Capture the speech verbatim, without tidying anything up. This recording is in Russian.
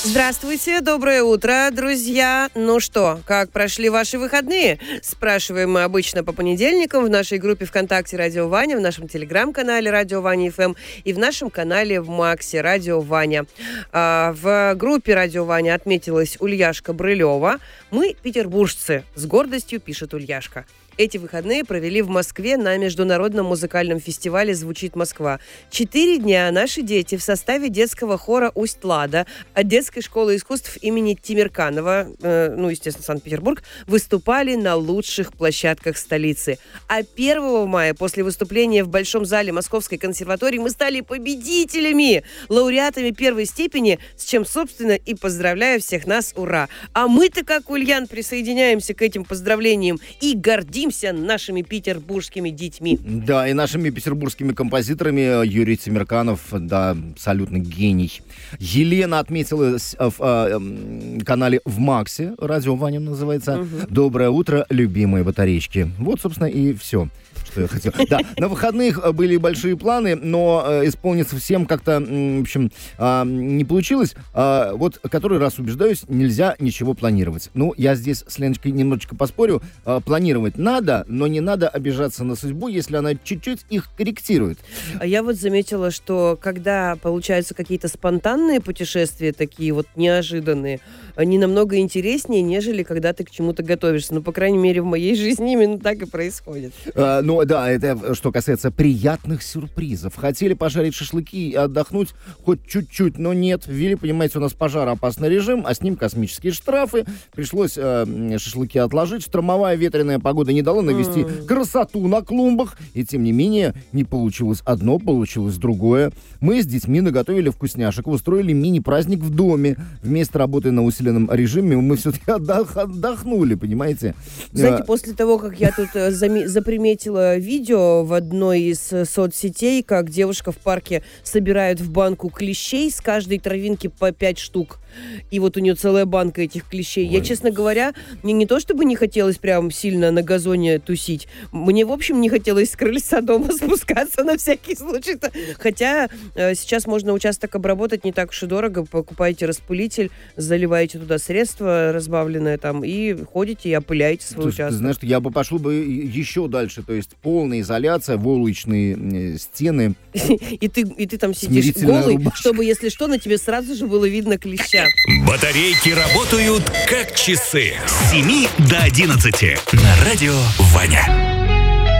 Здравствуйте, доброе утро, друзья. Ну что, как прошли ваши выходные? Спрашиваем мы обычно по понедельникам в нашей группе ВКонтакте «Радио Ваня», в нашем телеграм-канале «Радио Ваня эф эм» и в нашем канале в Максе «Радио Ваня». А, в группе «Радио Ваня» отметилась Ульяшка Брылева. Мы петербуржцы, с гордостью пишет Ульяшка. Эти выходные провели в Москве на международном музыкальном фестивале «Звучит Москва». Четыре дня наши дети в составе детского хора «Усть-Лада» от детской школы искусств имени Тимирканова, э, ну, естественно, Санкт-Петербург, выступали на лучших площадках столицы. А первого мая, после выступления в Большом зале Московской консерватории, мы стали победителями, лауреатами первой степени, с чем, собственно, и поздравляю всех нас, ура! А мы-то, как Ульян, присоединяемся к этим поздравлениям и гордимся нашими петербургскими детьми. Да, и нашими петербургскими композиторами. Юрий Тимирканов, да, абсолютно гений. Елена отметилась в э, канале в Максе, «Радио Ваня» называется. Угу. Доброе утро, любимые батареечки. Вот, собственно, и все, что я хотел. Да, на выходных были большие планы, но э, исполниться всем как-то, в общем, э, не получилось. Э, вот, который раз убеждаюсь, нельзя ничего планировать. Ну, я здесь с Леночкой немножечко поспорю. Э, планировать надо, но не надо обижаться на судьбу, если она чуть-чуть их корректирует. А я вот заметила, что когда получаются какие-то спонтанные путешествия, такие вот неожиданные, они намного интереснее, нежели когда ты к чему-то готовишься. Ну, по крайней мере, в моей жизни именно так и происходит. А, ну, да, это что касается приятных сюрпризов. Хотели пожарить шашлыки и отдохнуть хоть чуть-чуть, но нет. Ввели, понимаете, у нас пожароопасный режим, а с ним космические штрафы. Пришлось э, шашлыки отложить. Штормовая ветреная погода не дала навести mm. красоту на клумбах. И, тем не менее, не получилось одно, получилось другое. Мы с детьми наготовили вкусняшек, устроили мини-праздник в доме. Вместо работы на усиленном режиме мы все-таки отдох- отдохнули, понимаете? Знаете, после того, как я тут э, зам- заприметила видео в одной из э, соцсетей, как девушка в парке собирает в банку клещей, с каждой травинки по пять штук. И вот у нее целая банка этих клещей. Ой. Я, честно говоря, мне не то чтобы не хотелось прям сильно на газоне тусить, мне, в общем, не хотелось с крыльца дома спускаться на всякий случай. Хотя э, сейчас можно участок обработать не так уж и дорого. Покупаете распылитель, заливаете туда средства разбавленное там и ходите и опыляете свой Слушай, участок. Ты знаешь, я бы пошел бы еще дальше. То есть полная изоляция, войлочные стены. И ты, и ты там сидишь голый, рубашка, чтобы, если что, на тебе сразу же было видно клеща. Батарейки работают как часы с семи до одиннадцати на радио Ваня.